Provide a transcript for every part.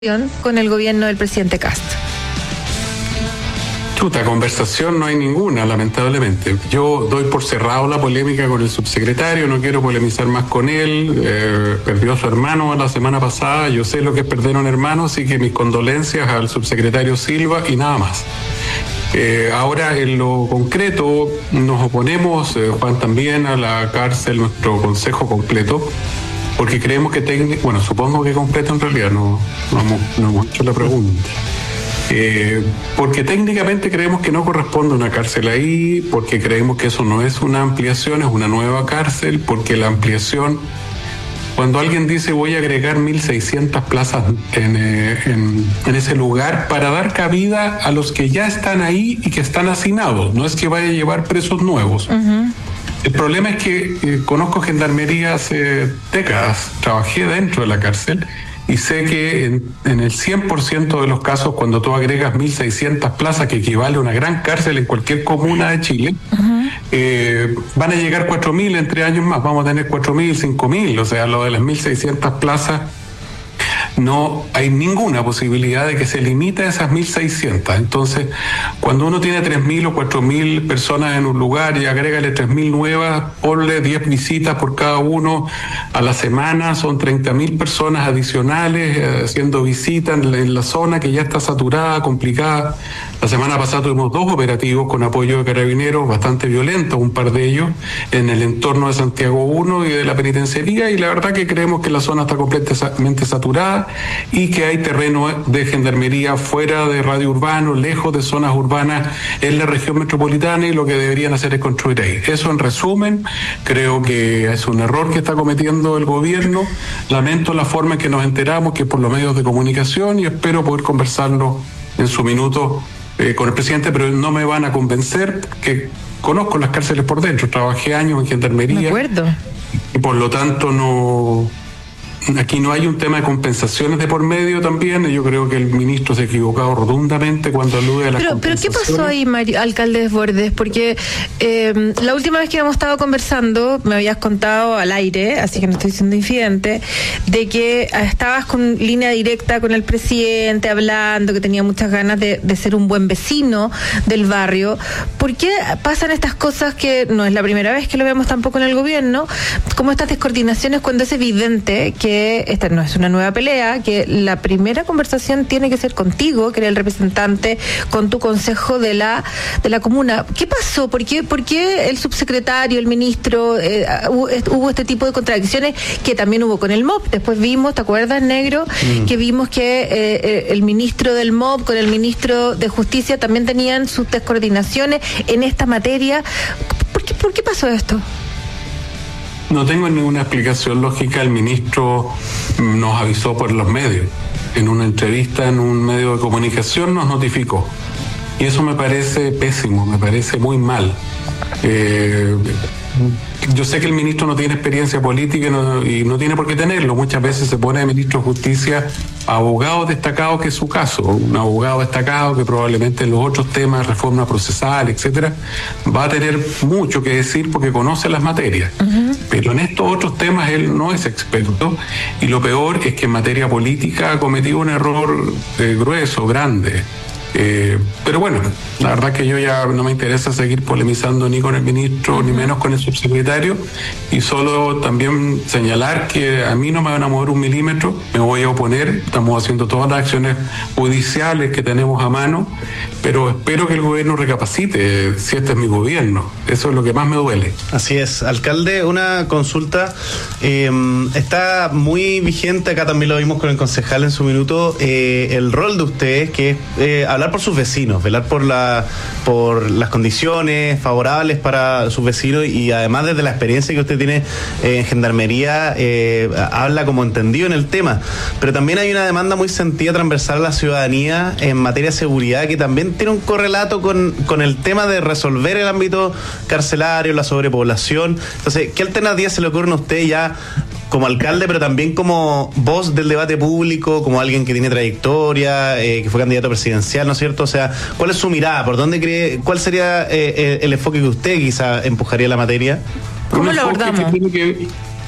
con el gobierno del presidente Kast. Conversación no hay ninguna, lamentablemente. Yo doy por cerrado la polémica con el subsecretario, no quiero polemizar más con él. Perdió a su hermano la semana pasada, yo sé lo que es perder a un hermano, así que mis condolencias al subsecretario Silva y nada más. Ahora, en lo concreto, nos oponemos, Juan también, a la cárcel, nuestro consejo completo, porque creemos que supongo que completo en realidad, no hemos hecho la pregunta. Porque técnicamente creemos que no corresponde una cárcel ahí, porque creemos que eso no es una ampliación, es una nueva cárcel, porque la ampliación, cuando alguien dice voy a agregar 1.600 plazas en ese lugar para dar cabida a los que ya están ahí y que están hacinados, no es que vaya a llevar presos nuevos. Uh-huh. El problema es que conozco Gendarmería hace décadas, trabajé dentro de la cárcel y sé que en el 100% de los casos, cuando tú agregas 1.600 plazas, que equivale a una gran cárcel en cualquier comuna de Chile, uh-huh, van a llegar 4.000 en 3 años más, vamos a tener 4.000, 5.000, o sea, lo de las 1.600 plazas, no hay ninguna posibilidad de que se limite a esas 1.600. Entonces, cuando uno tiene 3.000 o 4.000 personas en un lugar y agrégale 3.000 nuevas, ponle 10 visitas por cada uno a la semana, son 30.000 personas adicionales haciendo visitas en la zona que ya está saturada, complicada. La semana pasada tuvimos 2 operativos con apoyo de carabineros bastante violentos, un par de ellos, en el entorno de Santiago 1 y de la penitenciaría, y la verdad que creemos que la zona está completamente saturada y que hay terreno de gendarmería fuera de radio urbano, lejos de zonas urbanas en la región metropolitana, y lo que deberían hacer es construir ahí. Eso en resumen, creo que es un error que está cometiendo el gobierno. Lamento la forma en que nos enteramos, que por los medios de comunicación, y espero poder conversarlo en su minuto con el presidente, pero no me van a convencer, que conozco las cárceles por dentro, trabajé años en gendarmería. De acuerdo. Y por lo tanto aquí no hay un tema de compensaciones de por medio también. Yo creo que el ministro se ha equivocado rotundamente cuando alude a las compensaciones. Pero ¿qué pasó ahí, alcalde Desbordes? Porque la última vez que hemos estado conversando, me habías contado al aire, así que no estoy siendo infidente, de que estabas con línea directa con el presidente, hablando, que tenía muchas ganas de ser un buen vecino del barrio. ¿Por qué pasan estas cosas, que no es la primera vez que lo vemos tampoco en el gobierno, como estas descoordinaciones, cuando es evidente que esta no es una nueva pelea, que la primera conversación tiene que ser contigo, que eres el representante, con tu consejo de la comuna? ¿Qué pasó? ¿Por qué el subsecretario, el ministro, hubo este tipo de contradicciones que también hubo con el MOP? Después vimos, ¿te acuerdas, Negro? Que vimos que el ministro del MOP con el ministro de Justicia también tenían sus descoordinaciones en esta materia. ¿Por qué pasó esto? No tengo ninguna explicación lógica. El ministro nos avisó por los medios. En una entrevista en un medio de comunicación nos notificó. Y eso me parece pésimo, me parece muy mal. Yo sé que el ministro no tiene experiencia política y no tiene por qué tenerlo. Muchas veces se pone de ministro de Justicia a abogados destacados, que es su caso. Un abogado destacado que probablemente en los otros temas, reforma procesal, etcétera, va a tener mucho que decir porque conoce las materias. Uh-huh. Pero en estos otros temas él no es experto, y lo peor es que en materia política ha cometido un error grueso, grande. Pero bueno, la verdad que yo ya no me interesa seguir polemizando ni con el ministro ni menos con el subsecretario, y solo también señalar que a mí no me van a mover un milímetro, me voy a oponer. Estamos haciendo todas las acciones judiciales que tenemos a mano, pero espero que el gobierno recapacite si este es mi gobierno. Eso es lo que más me duele. Así es. Alcalde, una consulta, está muy vigente, acá también lo vimos con el concejal en su minuto, el rol de ustedes, que es hablar por sus vecinos, velar por las condiciones favorables para sus vecinos, y además desde la experiencia que usted tiene en gendarmería, habla como entendido en el tema. Pero también hay una demanda muy sentida, transversal a la ciudadanía en materia de seguridad, que también tiene un correlato con el tema de resolver el ámbito carcelario, la sobrepoblación. Entonces, ¿qué alternativa se le ocurre a usted ya como alcalde, pero también como voz del debate público, como alguien que tiene trayectoria, que fue candidato presidencial, ¿no es cierto? O sea, ¿cuál es su mirada? ¿Por dónde cree? ¿Cuál sería el enfoque que usted quizá empujaría la materia? ¿Cómo lo abordamos?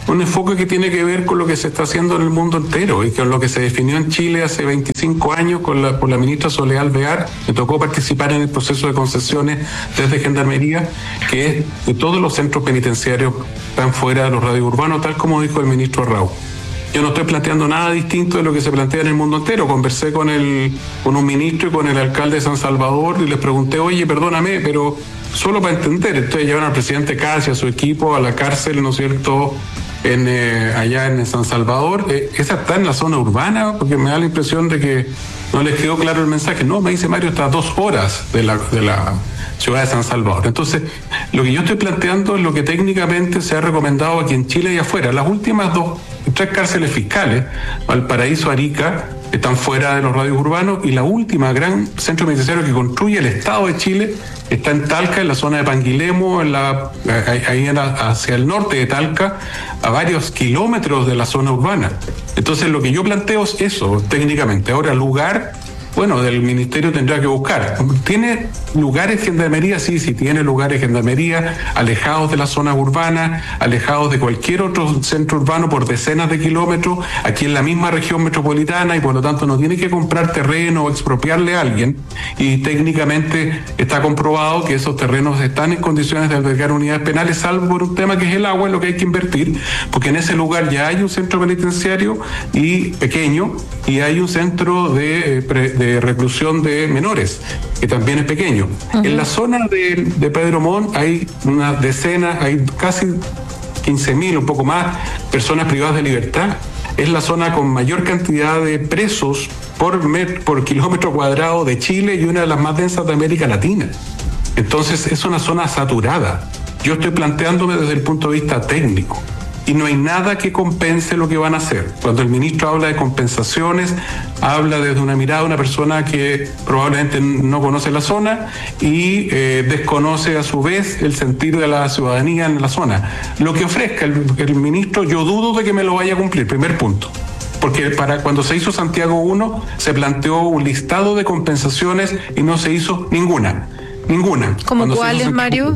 un enfoque que tiene que ver con lo que se está haciendo en el mundo entero y con lo que se definió en Chile hace 25 años por la ministra Soledad Alvear. Me tocó participar en el proceso de concesiones desde Gendarmería, que es que todos los centros penitenciarios están fuera de los radios urbanos, tal como dijo el ministro Raúl. Yo no estoy planteando nada distinto de lo que se plantea en el mundo entero. Conversé con un ministro y con el alcalde de San Salvador y les pregunté, oye, perdóname, pero solo para entender, ustedes llevan al presidente Kast y a su equipo a la cárcel, ¿no es cierto?, allá en San Salvador. ¿Esa está en la zona urbana? Porque me da la impresión de que no les quedó claro el mensaje. No, me dice Mario, está a 2 horas de la ciudad de San Salvador. Entonces, lo que yo estoy planteando es lo que técnicamente se ha recomendado aquí en Chile y afuera. Las últimas 3 cárceles fiscales, Valparaíso, Arica, están fuera de los radios urbanos, y la última gran centro penitenciario que construye el Estado de Chile está en Talca, en la zona de Panguilemo, ahí hacia el norte de Talca, a varios kilómetros de la zona urbana. Entonces, lo que yo planteo es eso, técnicamente. Ahora, lugar, bueno, del ministerio tendrá que buscar. ¿Tiene lugares de Gendarmería? Sí, tiene lugares de Gendarmería, alejados de la zona urbana, alejados de cualquier otro centro urbano por decenas de kilómetros, aquí en la misma región metropolitana, y por lo tanto no tiene que comprar terreno o expropiarle a alguien, y técnicamente está comprobado que esos terrenos están en condiciones de albergar unidades penales, salvo por un tema que es el agua, en lo que hay que invertir, porque en ese lugar ya hay un centro penitenciario y pequeño, y hay un centro de reclusión de menores, que también es pequeño. Uh-huh. En la zona de Pedro Montt hay una decena, hay casi 15.000, un poco más, personas privadas de libertad. Es la zona con mayor cantidad de presos por kilómetro cuadrado de Chile y una de las más densas de América Latina. Entonces es una zona saturada. Yo estoy planteándome desde el punto de vista técnico, y no hay nada que compense lo que van a hacer. Cuando el ministro habla de compensaciones, habla desde una mirada de una persona que probablemente no conoce la zona y desconoce a su vez el sentir de la ciudadanía en la zona. Lo que ofrezca el ministro, yo dudo de que me lo vaya a cumplir, primer punto. Porque para cuando se hizo Santiago 1, se planteó un listado de compensaciones y no se hizo ninguna. ¿Cómo cuáles, Mario?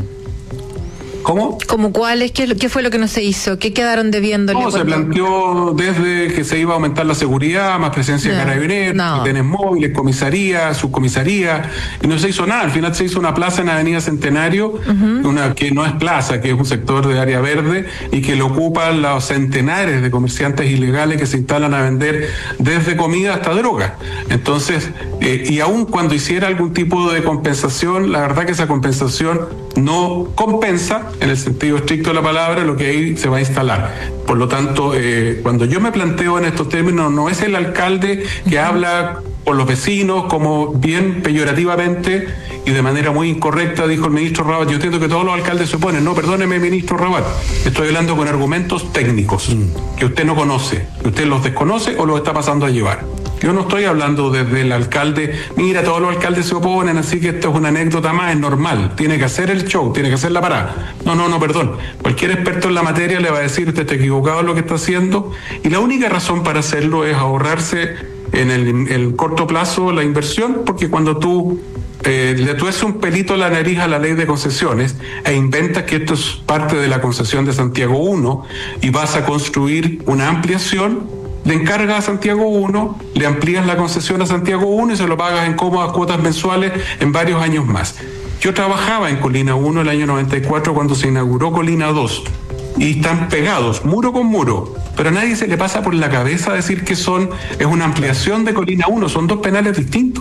¿Cómo? ¿Cómo cuáles? ¿Qué fue lo que no se hizo? ¿Qué quedaron debiéndole? No, se planteó desde que se iba a aumentar la seguridad, más presencia de carabineros, trenes móviles, comisaría, subcomisaría, y no se hizo nada. Al final se hizo una plaza en Avenida Centenario, una que no es plaza, que es un sector de área verde, y que lo ocupan los centenares de comerciantes ilegales que se instalan a vender desde comida hasta droga. Entonces, y aún cuando hiciera algún tipo de compensación, la verdad que esa compensación no compensa, en el sentido estricto de la palabra, lo que ahí se va a instalar. Por lo tanto, cuando yo me planteo en estos términos, no es el alcalde que habla por los vecinos, como bien peyorativamente y de manera muy incorrecta dijo el ministro Rabat. Yo entiendo que todos los alcaldes se oponen. No, perdóneme, ministro Rabat, estoy hablando con argumentos técnicos que usted no conoce, que usted los desconoce o los está pasando a llevar. Yo no estoy hablando desde el alcalde, mira, todos los alcaldes se oponen, así que esto es una anécdota más, es normal, tiene que hacer el show, tiene que hacer la parada. No, perdón. Cualquier experto en la materia le va a decir, usted está equivocado en lo que está haciendo, y la única razón para hacerlo es ahorrarse en el corto plazo la inversión, porque cuando tú le tuerces un pelito a la nariz a la ley de concesiones e inventas que esto es parte de la concesión de Santiago 1 y vas a construir una ampliación, le encargas a Santiago 1, le amplías la concesión a Santiago 1 y se lo pagas en cómodas cuotas mensuales en varios años más. Yo trabajaba en Colina 1 el año 94 cuando se inauguró Colina 2 y están pegados, muro con muro, pero a nadie se le pasa por la cabeza decir que es una ampliación de Colina 1, son 2 penales distintos.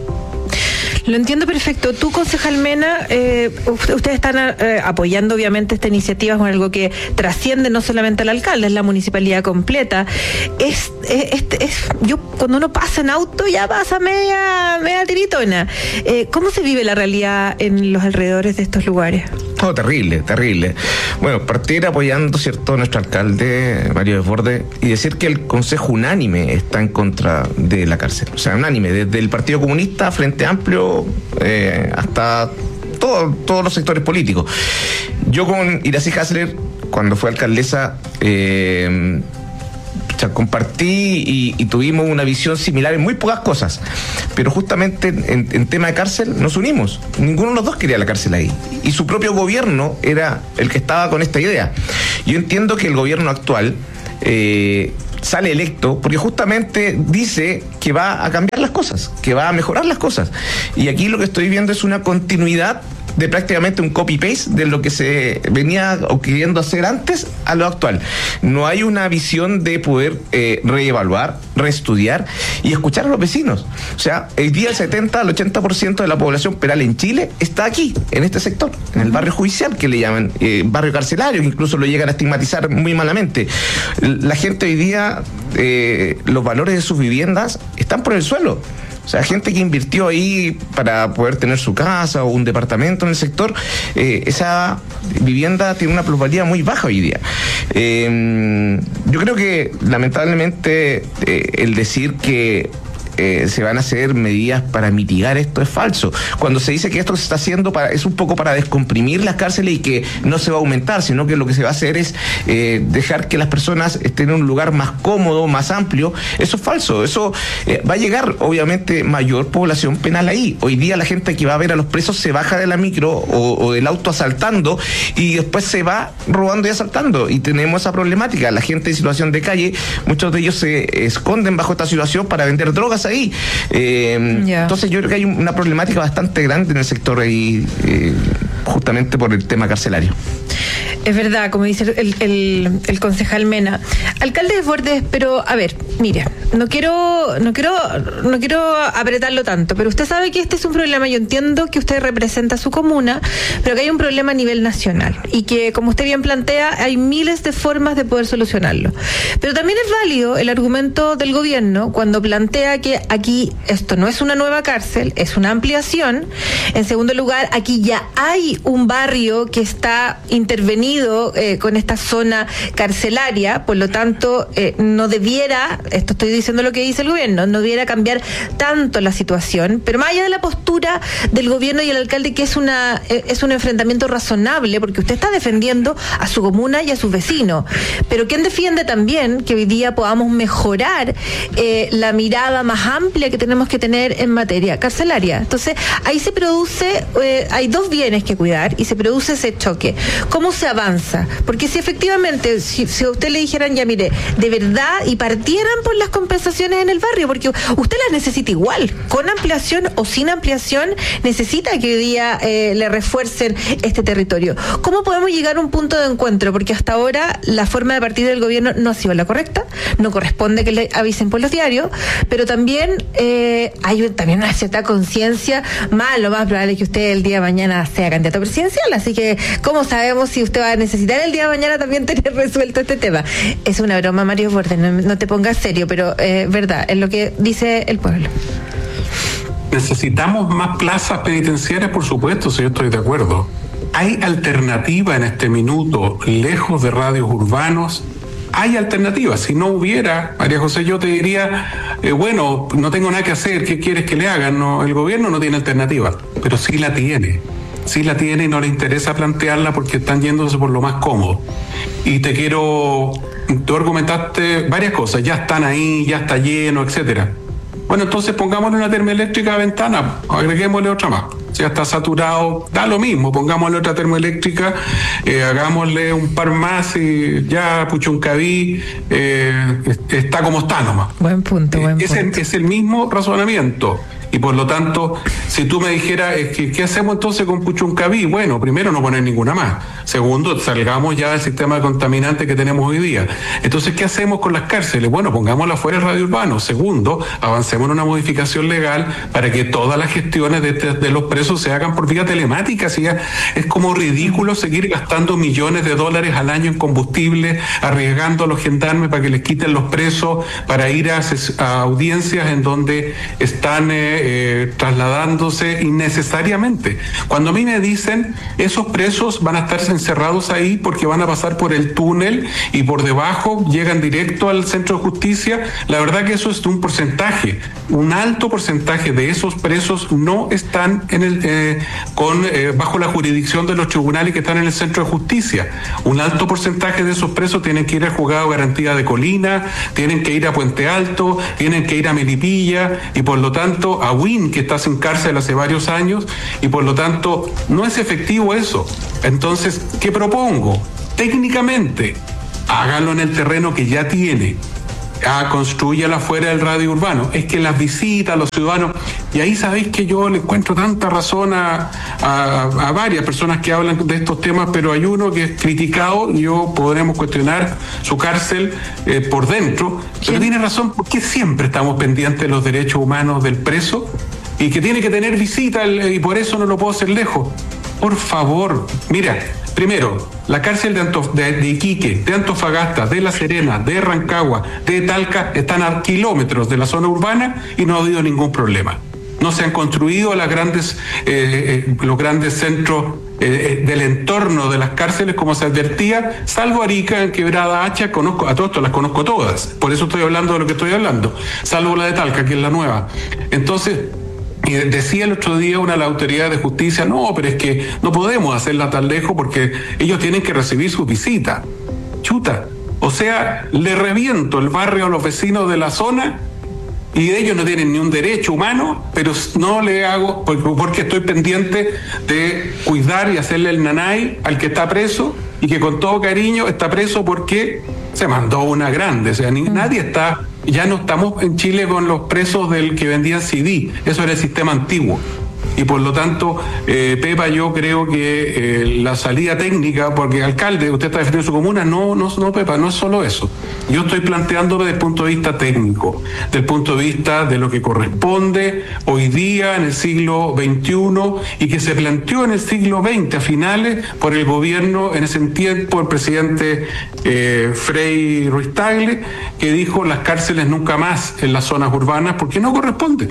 Lo entiendo perfecto. Tú, concejal Mena, ustedes están apoyando obviamente esta iniciativa con algo que trasciende no solamente al alcalde, es la municipalidad completa. Yo cuando uno pasa en auto ya pasa media tiritona. ¿Cómo se vive la realidad en los alrededores de estos lugares? Oh, terrible. Bueno, partir apoyando, ¿cierto?, a nuestro alcalde, Mario Desbordes, y decir que el Consejo unánime está en contra de la cárcel. O sea, unánime, desde el Partido Comunista, Frente Amplio, hasta todos los sectores políticos. Yo con Iracy Hasler, cuando fue alcaldesa, sea, compartí y tuvimos una visión similar en muy pocas cosas, pero justamente en tema de cárcel nos unimos. Ninguno de los dos quería la cárcel ahí, y su propio gobierno era el que estaba con esta idea. Yo entiendo que el gobierno actual sale electo porque justamente dice que va a cambiar las cosas, que va a mejorar las cosas, y aquí lo que estoy viendo es una continuidad de prácticamente un copy-paste de lo que se venía o queriendo hacer antes a lo actual. No hay una visión de poder reevaluar, reestudiar y escuchar a los vecinos. O sea, el día el 70 al 80% de la población penal en Chile está aquí, en este sector, en el barrio judicial, que le llaman barrio carcelario, que incluso lo llegan a estigmatizar muy malamente. La gente hoy día, los valores de sus viviendas están por el suelo. O sea, gente que invirtió ahí para poder tener su casa o un departamento en el sector, esa vivienda tiene una plusvalía muy baja hoy día. Yo creo que lamentablemente el decir que se van a hacer medidas para mitigar esto es falso. Cuando se dice que esto se está haciendo es un poco para descomprimir las cárceles y que no se va a aumentar, sino que lo que se va a hacer es dejar que las personas estén en un lugar más cómodo, más amplio. Eso es falso. Eso va a llegar, obviamente, mayor población penal ahí. Hoy día la gente que va a ver a los presos se baja de la micro o del auto asaltando y después se va robando y asaltando. Y tenemos esa problemática. La gente en situación de calle, muchos de ellos se esconden bajo esta situación para vender drogas ahí. Entonces yo creo que hay una problemática bastante grande en el sector ahí, justamente por el tema carcelario. Es verdad, como dice el concejal Mena. Alcalde Desbordes, pero a ver, mire, no quiero apretarlo tanto, pero usted sabe que este es un problema. Yo entiendo que usted representa su comuna, pero que hay un problema a nivel nacional y que, como usted bien plantea, hay miles de formas de poder solucionarlo. Pero también es válido el argumento del gobierno cuando plantea que aquí esto no es una nueva cárcel, es una ampliación. En segundo lugar, aquí ya hay un barrio que está intervenido con esta zona carcelaria, por lo tanto no debiera, esto estoy diciendo lo que dice el gobierno, no debiera cambiar tanto la situación, pero más allá de la postura del gobierno y el alcalde, que es un enfrentamiento razonable, porque usted está defendiendo a su comuna y a sus vecinos, pero ¿quién defiende también que hoy día podamos mejorar la mirada más amplia que tenemos que tener en materia carcelaria? Entonces ahí se produce, hay dos bienes que cuidar y se produce ese choque. ¿Cómo se avanza? Porque si efectivamente, si a usted le dijeran, ya mire, de verdad, y partieran por las compensaciones en el barrio, porque usted las necesita igual, con ampliación o sin ampliación, necesita que hoy día le refuercen este territorio. ¿Cómo podemos llegar a un punto de encuentro? Porque hasta ahora la forma de partir del gobierno no ha sido la correcta, no corresponde que le avisen por los diarios, pero también hay también una cierta conciencia, lo más probable es que usted el día de mañana sea candidato presidencial, así que ¿cómo sabemos si usted va a necesitar el día de mañana también tener resuelto este tema? Es una broma, Mario Desbordes, no te pongas serio, pero verdad, es lo que dice el pueblo. ¿Necesitamos más plazas penitenciarias? Por supuesto, si yo estoy de acuerdo. ¿Hay alternativa en este minuto, lejos de radios urbanos? Hay alternativas. Si no hubiera, María José, yo te diría, bueno, no tengo nada que hacer, ¿qué quieres que le hagan? No, el gobierno no tiene alternativa, pero sí la tiene. Sí la tiene y no le interesa plantearla porque están yéndose por lo más cómodo. Y tú argumentaste varias cosas, ya están ahí, ya está lleno, etcétera. Bueno, entonces pongámosle una termoeléctrica a Ventana, agreguémosle otra más. Si ya está saturado, da lo mismo, pongámosle otra termoeléctrica, hagámosle un par más y ya Puchuncaví está como está nomás. Buen punto. Es el mismo razonamiento. Y por lo tanto, si tú me dijeras, ¿qué hacemos entonces con Puchuncaví? Bueno, primero, no poner ninguna más. Segundo, salgamos ya del sistema de contaminantes que tenemos hoy día. Entonces, ¿qué hacemos con las cárceles? Bueno, pongámoslas fuera del radio urbano. Segundo, avancemos en una modificación legal para que todas las gestiones de los presos se hagan por vía telemática. ¿Sí? Es como ridículo seguir gastando millones de dólares al año en combustible, arriesgando a los gendarmes para que les quiten los presos, para ir a audiencias en donde están trasladándose innecesariamente. Cuando a mí me dicen, esos presos van a estar encerrados ahí porque van a pasar por el túnel y por debajo llegan directo al centro de justicia, la verdad que eso es un porcentaje. Un alto porcentaje de esos presos no están bajo la jurisdicción de los tribunales que están en el centro de justicia. Un alto porcentaje de esos presos tienen que ir al juzgado de garantía de Colina, tienen que ir a Puente Alto, tienen que ir a Melipilla y por lo tanto a Wynn, que está sin cárcel hace varios años, y por lo tanto no es efectivo eso. Entonces, ¿qué propongo? Técnicamente, hágalo en el terreno que ya tiene. Construyala fuera del radio urbano. Es que las visitas, los ciudadanos, y ahí sabéis que yo le encuentro tanta razón a varias personas que hablan de estos temas, pero hay uno que es criticado, y yo podremos cuestionar su cárcel por dentro, pero tiene razón, porque siempre estamos pendientes de los derechos humanos del preso, y que tiene que tener visita, y por eso no lo puedo hacer lejos. Por favor, mira, primero, la cárcel de Iquique, de Antofagasta, de La Serena, de Rancagua, de Talca, están a kilómetros de la zona urbana y no ha habido ningún problema. No se han construido los grandes centros del entorno de las cárceles como se advertía, salvo Arica, en Quebrada Hacha, a todas estas las conozco todas, por eso estoy hablando de lo que estoy hablando, salvo la de Talca, que es la nueva. Entonces, y decía el otro día una de las autoridades de justicia, no, pero es que no podemos hacerla tan lejos porque ellos tienen que recibir su visita. Chuta, o sea, le reviento el barrio a los vecinos de la zona y ellos no tienen ni un derecho humano, pero no le hago, porque estoy pendiente de cuidar y hacerle el nanay al que está preso y que con todo cariño está preso porque se mandó una grande, o sea, nadie está... Ya no estamos en Chile con los presos del que vendían CD, eso era el sistema antiguo. Y por lo tanto, Pepa, yo creo que la salida técnica, porque alcalde, usted está defendiendo su comuna, no, Pepa, no es solo eso. Yo estoy planteándome desde el punto de vista técnico, del punto de vista de lo que corresponde hoy día en el siglo XXI y que se planteó en el siglo XX a finales por el gobierno, en ese tiempo el presidente Frei Ruiz Tagle, que dijo las cárceles nunca más en las zonas urbanas porque no corresponde.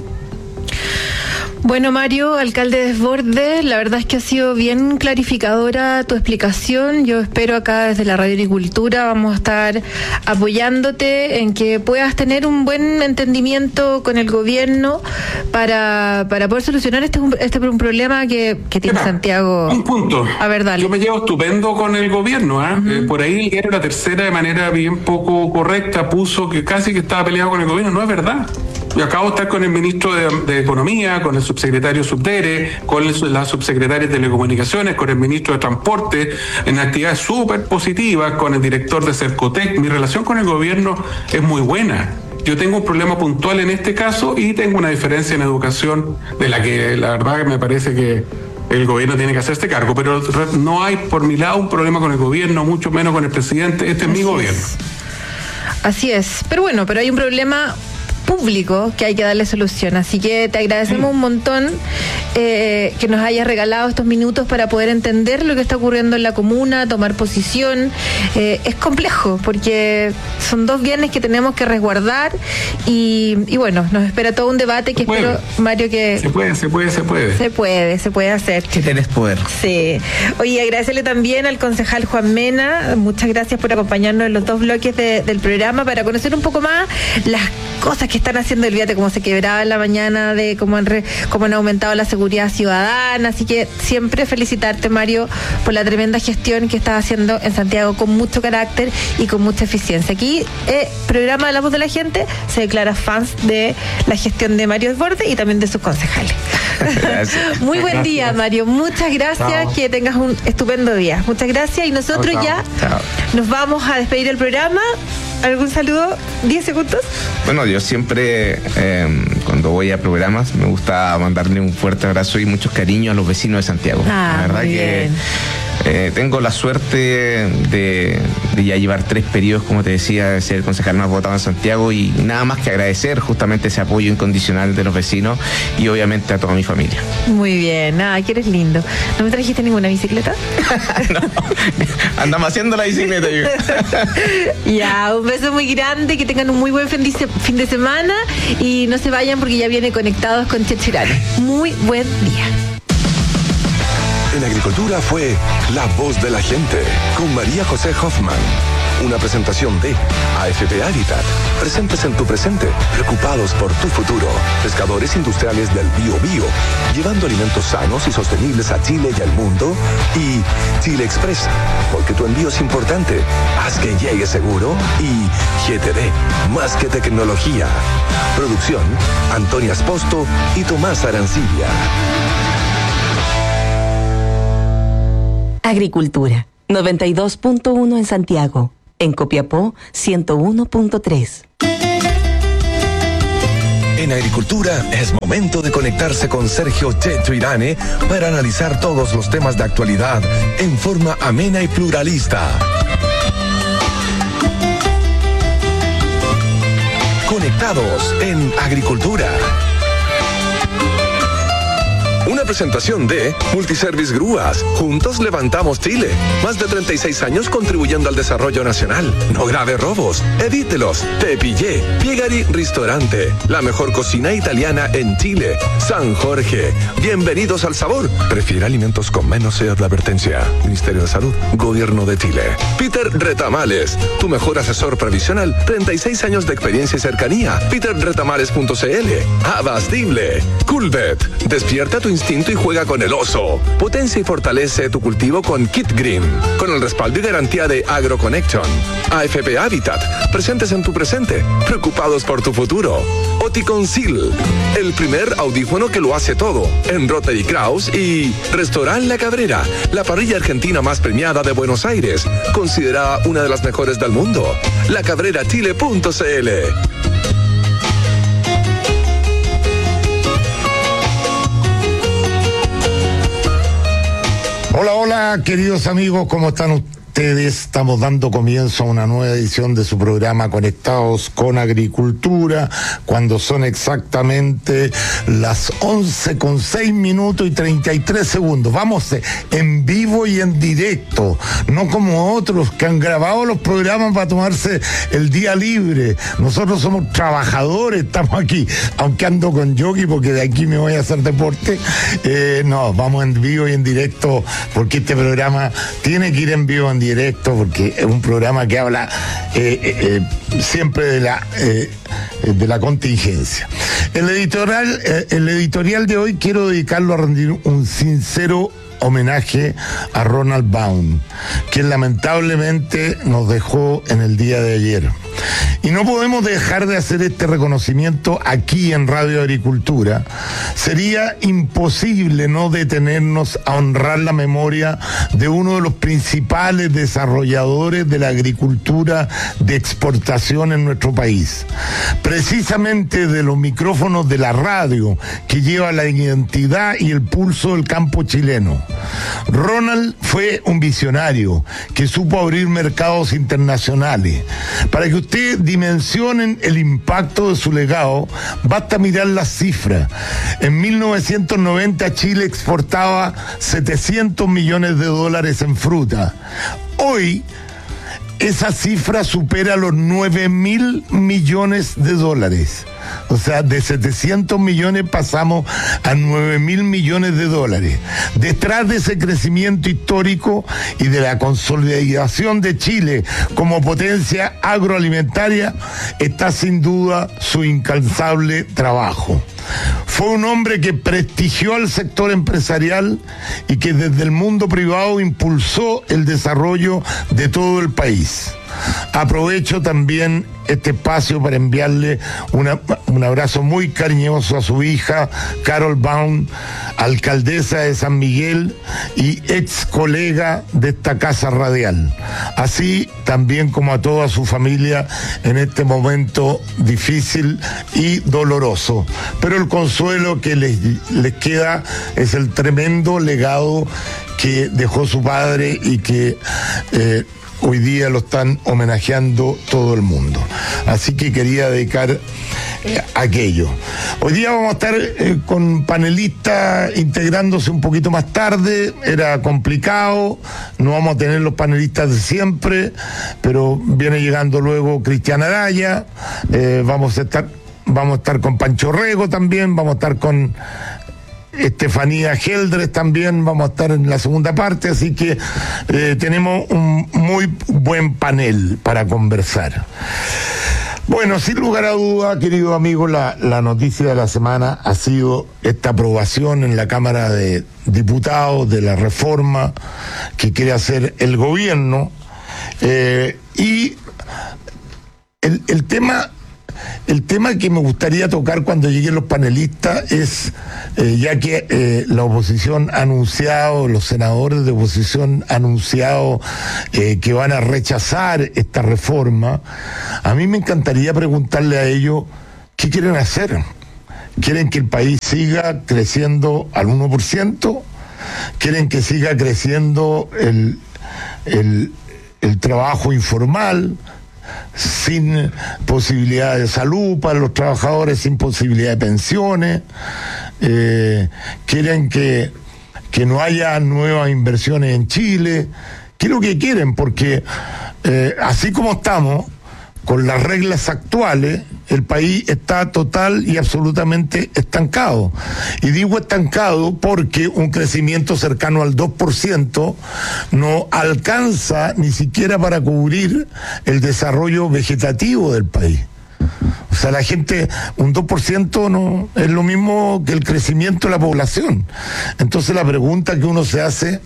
Bueno, Mario, alcalde Desbordes, la verdad es que ha sido bien clarificadora tu explicación. Yo espero acá desde la Radio Agricultura vamos a estar apoyándote en que puedas tener un buen entendimiento con el gobierno para poder solucionar un problema que tiene Santiago. Un punto. A ver, dale. Yo me llevo estupendo con el gobierno. Uh-huh. Por ahí era la tercera de manera bien poco correcta, puso que casi que estaba peleado con el gobierno. No es verdad. Yo acabo de estar con el ministro de Economía, con el subsecretario Subdere, con la subsecretaria de Telecomunicaciones, con el ministro de Transporte, en actividades súper positivas, con el director de Cercotec. Mi relación con el gobierno es muy buena. Yo tengo un problema puntual en este caso y tengo una diferencia en educación de la que la verdad me parece que el gobierno tiene que hacerse cargo, pero no hay por mi lado un problema con el gobierno, mucho menos con el presidente. Este es mi gobierno. Así es. Pero hay un problema público que hay que darle solución, así que te agradecemos un montón que nos hayas regalado estos minutos para poder entender lo que está ocurriendo en la comuna, tomar posición. Es complejo porque son dos bienes que tenemos que resguardar y bueno, nos espera todo un debate que espero, Mario, que se puede hacer. Que tenés poder. Sí. Oye, agradecerle también al concejal Juan Mena, muchas gracias por acompañarnos en los dos bloques del programa para conocer un poco más las cosas que están haciendo. Olvídate cómo se quebraba en la mañana, de cómo han aumentado la seguridad ciudadana, así que siempre felicitarte, Mario, por la tremenda gestión que estás haciendo en Santiago con mucho carácter y con mucha eficiencia. Aquí, programa de La Voz de la Gente se declara fans de la gestión de Mario Desbordes y también de sus concejales. Gracias. Muy buen día, Mario, muchas gracias. Chao. Que tengas un estupendo día. Muchas gracias y nosotros chao. Nos vamos a despedir del programa. ¿Algún saludo? 10 segundos. Bueno, yo siempre, cuando voy a programas, me gusta mandarle un fuerte abrazo y muchos cariños a los vecinos de Santiago. La verdad que Tengo la suerte de ya llevar 3 periodos, como te decía, de ser el concejal más votado en Santiago, y nada más que agradecer justamente ese apoyo incondicional de los vecinos y obviamente a toda mi familia. Muy bien, que eres lindo. ¿No me trajiste ninguna bicicleta? No, andamos haciendo la bicicleta. Ya, un beso muy grande, que tengan un muy buen fin de semana y no se vayan porque ya viene Conectados con Checho Irane. Muy buen día. En Agricultura fue La Voz de la Gente con María José Hoffman. Una presentación de AFP Habitat. Presentes en tu presente, preocupados por tu futuro. Pescadores industriales del Biobío, llevando alimentos sanos y sostenibles a Chile y al mundo. Y Chile Express, porque tu envío es importante. Haz que llegue seguro. Y GTD, más que tecnología. Producción, Antonia Esposto y Tomás Arancibia. Agricultura, 92.1 en Santiago. En Copiapó, 101.3. En Agricultura es momento de conectarse con Sergio Checho Irane para analizar todos los temas de actualidad en forma amena y pluralista. Conectados en Agricultura. Una presentación de Multiservice Grúas. Juntos levantamos Chile. Más de 36 años contribuyendo al desarrollo nacional. No grave robos. Evítelos. Te pillé. Piegari Ristorante. La mejor cocina italiana en Chile. San Jorge. Bienvenidos al sabor. Prefiere alimentos con menos de advertencia. Ministerio de Salud. Gobierno de Chile. Peter Retamales. Tu mejor asesor previsional. 36 años de experiencia y cercanía. peterretamales.cl. Abastible. Coolbet. Despierta tu instinto y juega con el oso. Potencia y fortalece tu cultivo con Kit Green, con el respaldo y garantía de AgroConnection. AFP Habitat, presentes en tu presente, preocupados por tu futuro. Oticonceal, el primer audífono que lo hace todo, en Rotary Kraus. Y Restaurant La Cabrera, la parrilla argentina más premiada de Buenos Aires, considerada una de las mejores del mundo. lacabrerachile.cl. Hola, hola, queridos amigos, ¿cómo están ustedes? Estamos dando comienzo a una nueva edición de su programa Conectados con Agricultura, cuando son exactamente las 11:06 y 33 segundos. Vamos en vivo y en directo, no como otros que han grabado los programas para tomarse el día libre. Nosotros somos trabajadores, estamos aquí, aunque ando con jockey porque de aquí me voy a hacer deporte. No, vamos en vivo y en directo porque este programa tiene que ir en vivo en directo, porque es un programa que habla siempre de la contingencia. El editorial de hoy quiero dedicarlo a rendir un sincero homenaje a Ronald Baum, quien lamentablemente nos dejó en el día de ayer. Y no podemos dejar de hacer este reconocimiento aquí en Radio Agricultura. Sería imposible no detenernos a honrar la memoria de uno de los principales desarrolladores de la agricultura de exportación en nuestro país. Precisamente de los micrófonos de la radio que lleva la identidad y el pulso del campo chileno. Ronald fue un visionario que supo abrir mercados internacionales. Para que ustedes dimensionen el impacto de su legado, basta mirar las cifras. En 1990 Chile exportaba $700 millones en fruta. Hoy esa cifra supera los $9.000 millones. O sea, de 700 millones pasamos a 9.000 millones de dólares. Detrás de ese crecimiento histórico y de la consolidación de Chile como potencia agroalimentaria está sin duda su incansable trabajo. Fue un hombre que prestigió al sector empresarial y que desde el mundo privado impulsó el desarrollo de todo el país. Aprovecho también este espacio para enviarle un abrazo muy cariñoso a su hija, Carol Baum, alcaldesa de San Miguel y ex colega de esta casa radial. Así también como a toda su familia en este momento difícil y doloroso. Pero el consuelo que les queda es el tremendo legado que dejó su padre y que hoy día lo están homenajeando todo el mundo. Así que quería dedicar aquello. Hoy día vamos a estar con panelistas integrándose un poquito más tarde. Era complicado, no vamos a tener los panelistas de siempre, pero viene llegando luego Cristian Araya. Vamos a estar con Pancho Rego también, vamos a estar con Estefanía Geldres también, vamos a estar en la segunda parte, así que tenemos un muy buen panel para conversar. Bueno, sin lugar a duda, querido amigo, la noticia de la semana ha sido esta aprobación en la Cámara de Diputados de la reforma que quiere hacer el gobierno, y el tema que me gustaría tocar cuando lleguen los panelistas es, ya que la oposición ha anunciado, los senadores de oposición han anunciado que van a rechazar esta reforma, a mí me encantaría preguntarle a ellos qué quieren hacer. ¿Quieren que el país siga creciendo al 1%? ¿Quieren que siga creciendo el trabajo informal, sin posibilidad de salud para los trabajadores, sin posibilidad de pensiones? ¿Quieren que no haya nuevas inversiones en Chile? ¿Qué es lo que quieren? Porque así como estamos, con las reglas actuales, el país está total y absolutamente estancado. Y digo estancado porque un crecimiento cercano al 2% no alcanza ni siquiera para cubrir el desarrollo vegetativo del país. O sea, la gente, un 2% no es lo mismo que el crecimiento de la población. Entonces la pregunta que uno se hace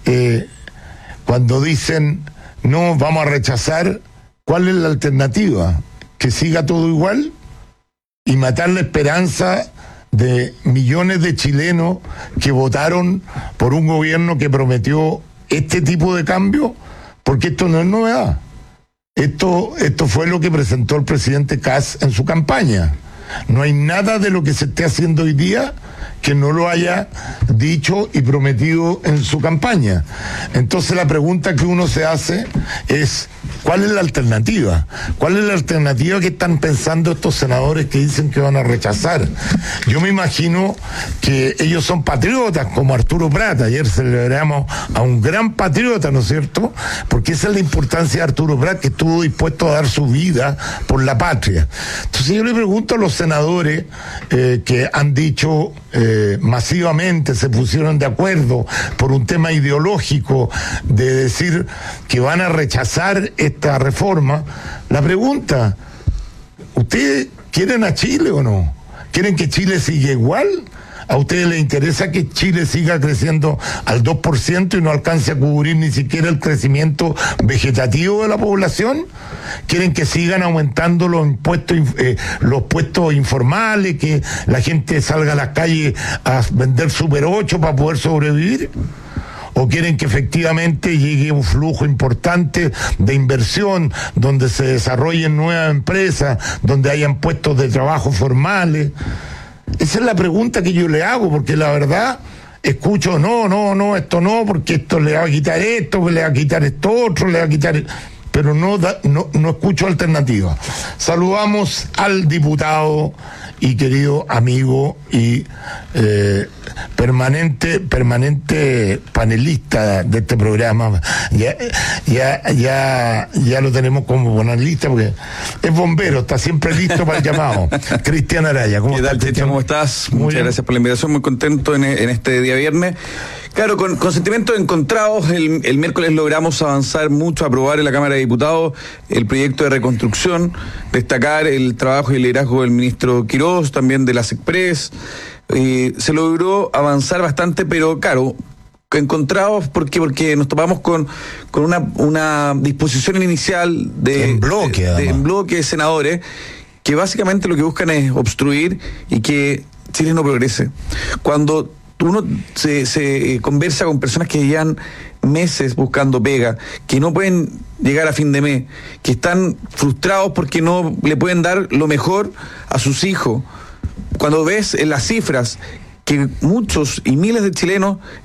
cuando dicen no, vamos a rechazar, ¿cuál es la alternativa? ¿Que siga todo igual? ¿Y matar la esperanza de millones de chilenos que votaron por un gobierno que prometió este tipo de cambio? Porque esto no es novedad. Esto fue lo que presentó el presidente Kast en su campaña. No hay nada de lo que se esté haciendo hoy día que no lo haya dicho y prometido en su campaña. Entonces la pregunta que uno se hace es, ¿cuál es la alternativa? ¿Cuál es la alternativa que están pensando estos senadores que dicen que van a rechazar? Yo me imagino que ellos son patriotas, como Arturo Prat. Ayer celebramos a un gran patriota, ¿no es cierto? Porque esa es la importancia de Arturo Prat, que estuvo dispuesto a dar su vida por la patria. Entonces yo le pregunto a los senadores que han dicho masivamente, se pusieron de acuerdo por un tema ideológico de decir que van a rechazar esta reforma, la pregunta, ¿ustedes quieren a Chile o no? ¿Quieren que Chile siga igual? ¿A ustedes les interesa que Chile siga creciendo al 2% y no alcance a cubrir ni siquiera el crecimiento vegetativo de la población? ¿Quieren que sigan aumentando los impuestos, los puestos informales, que la gente salga a las calles a vender Super 8 para poder sobrevivir? ¿O quieren que efectivamente llegue un flujo importante de inversión, donde se desarrollen nuevas empresas, donde hayan puestos de trabajo formales? Esa es la pregunta que yo le hago, porque la verdad escucho, no, esto no, porque esto le va a quitar esto, le va a quitar esto otro, le va a quitar... Pero no escucho alternativa. Saludamos al diputado y querido amigo y permanente panelista de este programa. Ya lo tenemos como panelista porque es bombero, está siempre listo para el llamado. Cristian Araya, ¿cómo estás? ¿Qué tal, ¿cómo estás? Muchas gracias por la invitación, muy contento en este día viernes. Claro, con sentimientos encontrados, el miércoles logramos avanzar mucho, aprobar en la Cámara de Diputados el proyecto de reconstrucción, destacar el trabajo y el liderazgo del ministro Quirós, también de las Express. Se logró avanzar bastante, pero claro, encontrados porque nos topamos con una disposición inicial en bloque de senadores que básicamente lo que buscan es obstruir y que Chile no progrese. Cuando uno se conversa con personas que llevan meses buscando pega, que no pueden llegar a fin de mes, que están frustrados porque no le pueden dar lo mejor a sus hijos. Cuando ves en las cifras que muchos y miles de chilenos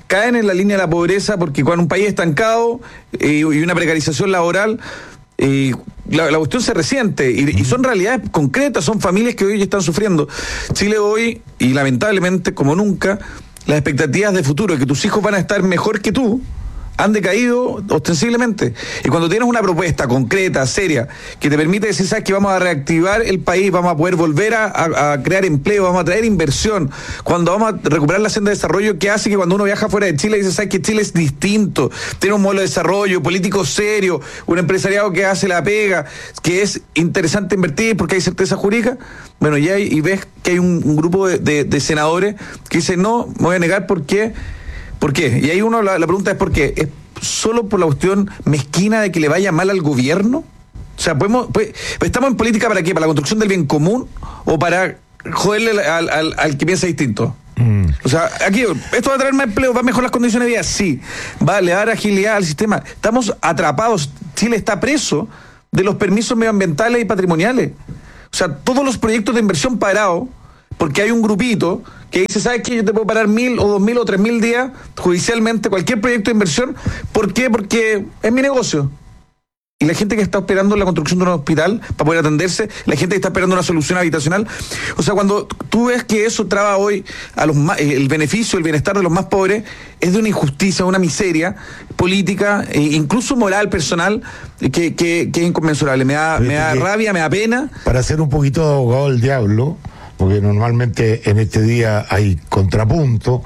caen en la línea de la pobreza, porque cuando un país estancado y una precarización laboral, la cuestión se resiente y son realidades concretas, son familias que hoy están sufriendo. Chile hoy, y lamentablemente como nunca, las expectativas de futuro de que tus hijos van a estar mejor que tú han decaído ostensiblemente. Y cuando tienes una propuesta concreta, seria, que te permite decir, sabes que vamos a reactivar el país, vamos a poder volver a crear empleo, vamos a traer inversión, cuando vamos a recuperar la senda de desarrollo, que hace que cuando uno viaja fuera de Chile dice, sabes que Chile es distinto, tiene un modelo de desarrollo político serio, un empresariado que hace la pega, que es interesante invertir porque hay certeza jurídica. Bueno, y ves que hay un grupo de senadores que dicen, no, me voy a negar porque... ¿Por qué? Y ahí la pregunta es ¿por qué? ¿Es solo por la cuestión mezquina de que le vaya mal al gobierno? O sea, ¿estamos en política para qué? ¿Para la construcción del bien común o para joderle al que piensa distinto? O sea, aquí, ¿esto va a traer más empleo? ¿Va a mejorar las condiciones de vida? Sí. ¿Va a le dar agilidad al sistema? Estamos atrapados. Chile está preso de los permisos medioambientales y patrimoniales. O sea, todos los proyectos de inversión parados porque hay un grupito que dice, ¿sabes qué? Yo te puedo parar 1.000 o 2.000 o 3.000 días judicialmente cualquier proyecto de inversión. ¿Por qué? Porque es mi negocio. Y la gente que está esperando la construcción de un hospital para poder atenderse, la gente que está esperando una solución habitacional. O sea, cuando tú ves que eso traba hoy a los el beneficio, el bienestar de los más pobres, es de una injusticia, una miseria política, incluso moral, personal, que es inconmensurable. Me da rabia, me da pena. Para ser un poquito de abogado del diablo, porque normalmente en este día hay contrapunto,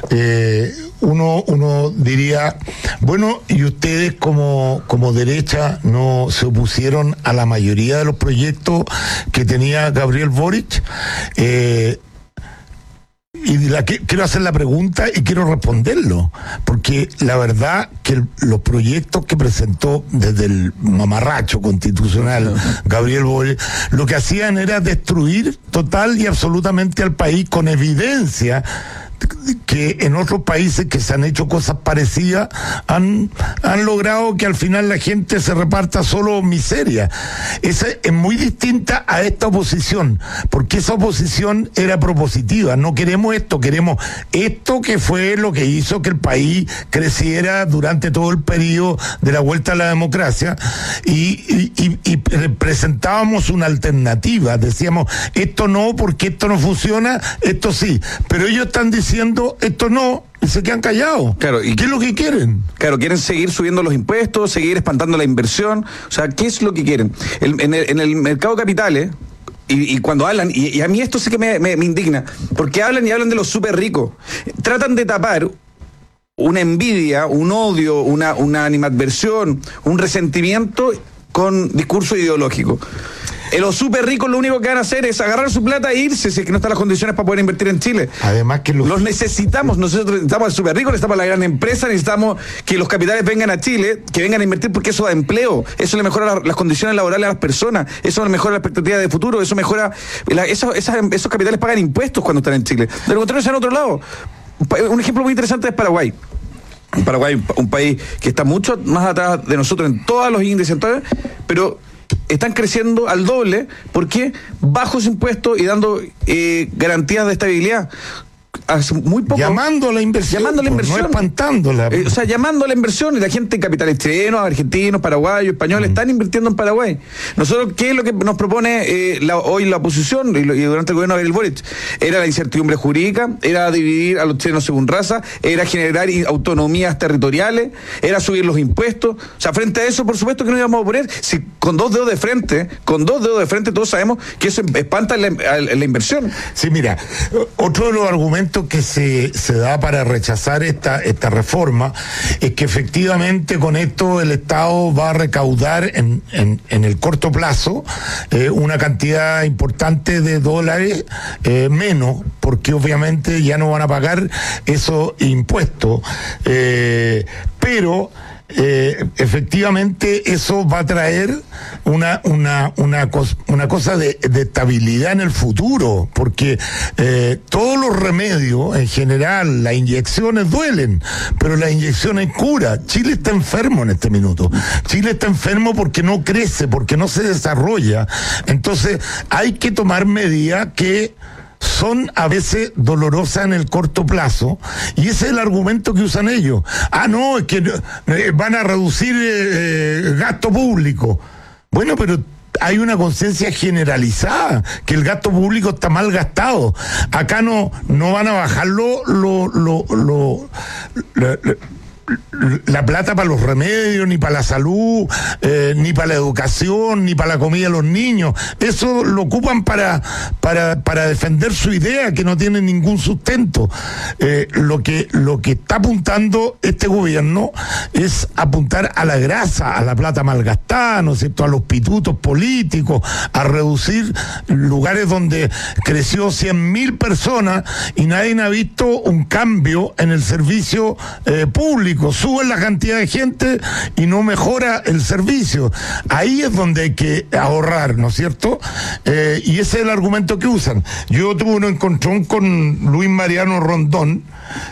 uno diría, bueno, y ustedes como derecha no se opusieron a la mayoría de los proyectos que tenía Gabriel Boric. Y quiero hacer la pregunta y quiero responderlo, porque la verdad que los proyectos que presentó desde el mamarracho constitucional Gabriel Boric, lo que hacían era destruir total y absolutamente al país, con evidencia que en otros países que se han hecho cosas parecidas han logrado que al final la gente se reparta solo miseria. Esa es muy distinta a esta oposición, porque esa oposición era propositiva. No queremos esto, queremos esto, que fue lo que hizo que el país creciera durante todo el periodo de la vuelta a la democracia, y presentábamos una alternativa. Decíamos, esto no, porque esto no funciona, esto sí, pero ellos están diciendo esto no, y se quedan callados. Claro, ¿y qué es lo que quieren? Claro, quieren seguir subiendo los impuestos, seguir espantando la inversión. O sea, ¿qué es lo que quieren? En el mercado de capitales, y cuando hablan, y a mí esto sí que me indigna, porque hablan de los súper ricos. Tratan de tapar una envidia, un odio, una animadversión, un resentimiento con discurso ideológico. Los súper ricos lo único que van a hacer es agarrar su plata e irse si es que no están las condiciones para poder invertir en Chile. Además que los necesitamos, nosotros necesitamos al súper rico, necesitamos a la gran empresa, necesitamos que los capitales vengan a Chile, que vengan a invertir, porque eso da empleo, eso le mejora las condiciones laborales a las personas, eso le mejora la expectativa de futuro, eso mejora, esos capitales pagan impuestos cuando están en Chile. De lo contrario, están en otro lado. Un ejemplo muy interesante es Paraguay. Paraguay, un país que está mucho más atrás de nosotros en todos los índices, pero están creciendo al doble, porque bajos impuestos y dando garantías de estabilidad. Hace muy poco, llamando a la inversión, no espantándola. O sea, llamando a la inversión, y la gente en capitales chilenos, argentinos, paraguayos, españoles, están invirtiendo en Paraguay. Nosotros, ¿qué es lo que nos propone hoy la oposición y durante el gobierno de Gabriel Boric? Era la incertidumbre jurídica, era dividir a los chilenos según raza, era generar autonomías territoriales, era subir los impuestos. O sea, frente a eso, por supuesto que no íbamos a oponer. Si con dos dedos de frente todos sabemos que eso espanta la inversión. Sí, mira, otro de los argumentos que se da para rechazar esta reforma es que efectivamente con esto el Estado va a recaudar en el corto plazo una cantidad importante de dólares menos, porque obviamente ya no van a pagar esos impuestos, pero efectivamente eso va a traer una cosa de estabilidad en el futuro, porque todos los remedios en general, las inyecciones duelen, pero las inyecciones curan. Chile está enfermo en este minuto. Chile está enfermo porque no crece, porque no se desarrolla. Entonces hay que tomar medidas que son a veces dolorosas en el corto plazo, y ese es el argumento que usan ellos. No, es que van a reducir gasto público. Bueno, pero hay una conciencia generalizada que el gasto público está mal gastado. Acá no van a bajar la plata para los remedios, ni para la salud, ni para la educación, ni para la comida de los niños. Eso lo ocupan para defender su idea, que no tiene ningún sustento. Lo que está apuntando este gobierno es apuntar a la grasa, a la plata malgastada, ¿no es cierto?, a los pitutos políticos, a reducir lugares donde creció 100.000 personas y nadie ha visto un cambio en el servicio público. Suben la cantidad de gente y no mejora el servicio. Ahí es donde hay que ahorrar, ¿no es cierto? Y ese es el argumento que usan. Yo tuve un encontrón con Luis Mariano Rondón,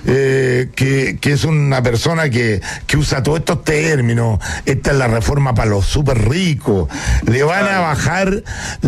que es una persona que usa todos estos términos. Esta es la reforma para los súper ricos. Le van a bajar